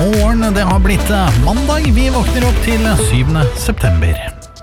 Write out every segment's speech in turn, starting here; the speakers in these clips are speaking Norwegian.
morgen, det har blitt mandag. Vi våkner opp til 7. september.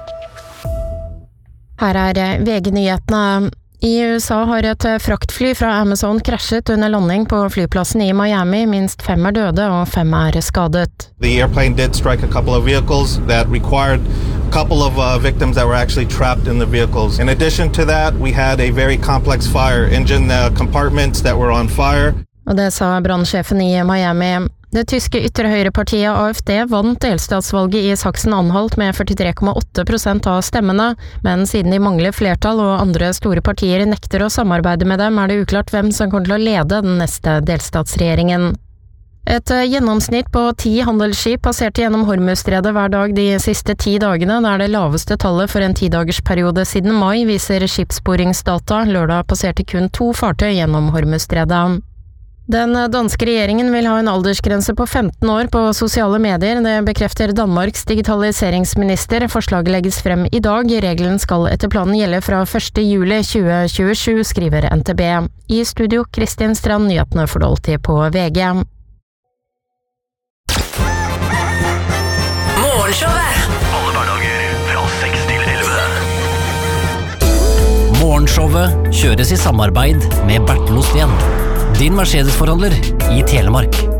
Her VG-nyhetene. I USA har et fraktfly fra Amazon krasjet under landing på flyplassen i Miami. Minst 5 døde og 5 skadet. The airplane did strike a couple of vehicles that required a couple of victims that were actually trapped in the vehicles. In addition to that, we had a very complex fire, engine compartments that were on fire. Og det sa brannsjefen i Miami. Det tyske ytterhøyrepartiet AfD vant delstatsvalget i Sachsen-Anhalt med 43,8% av stemmene, men siden de mangler flertall og andre store partier nekter å samarbeide med dem, det uklart hvem som kommer til å lede den neste delstatsregjeringen. Et gjennomsnitt på 10 handelsskip passerte gjennom Hormuzstredet hver dag de siste 10 dagene. Det det laveste tallet for en 10-dagersperiode siden mai, viser skipssporingsdata. Lørdag passerte kun 2 fartøy gjennom Hormuzstredet. Den danske regjeringen vil ha en aldersgrense på 15 år på sosiale medier. Det bekrefter Danmarks digitaliseringsminister. Forslaget legges frem i dag. Regelen skal etter planen gjelde fra 1. juli 2027, skriver NTB. I studio, Kristin Strand, nyhetene for Dolti på VG. Morgenshowet. Alle hverdager fra 6 til 11. Morgenshowet kjøres i samarbeid med Bertel Osten. Din Mercedes-forhandler i Telemark.